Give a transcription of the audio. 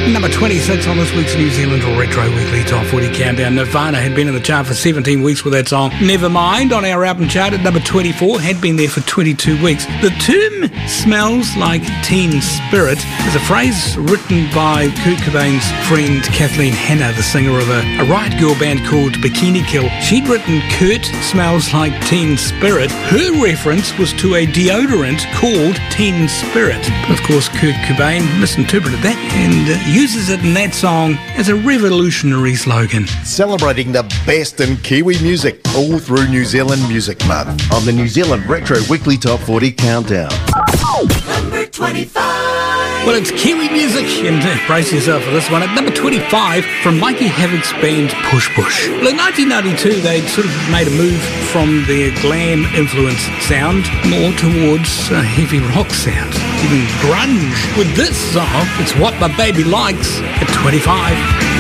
Number 26 on this week's New Zealand Retro Weekly Top 40 Countdown. Nirvana had been in the chart for 17 weeks with that song Nevermind on our album chart at number 24, had been there for 22 weeks. The term smells like teen spirit is a phrase written by Kurt Cobain's friend Kathleen Hanna, the singer of a riot girl band called Bikini Kill. She'd written Kurt smells like teen spirit. Her reference was to a deodorant called Teen Spirit. But of course, Kurt Cobain misinterpreted that and uses it in that song as a revolutionary slogan. Celebrating the best in Kiwi music all through New Zealand Music Month on the New Zealand Retro Weekly Top 40 Countdown. Number 25. Well, it's Kiwi music, and brace yourself for this one. At number 25, from Mikey Havoc's band Push Push. Well, in 1992, they'd sort of made a move from their glam-influenced sound more towards a heavy rock sound, even grunge. With this song, it's What My Baby Likes, at 25.